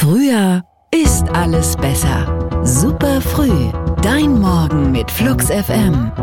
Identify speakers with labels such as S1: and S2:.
S1: Früher ist alles besser. Super früh. Dein Morgen mit Flux FM.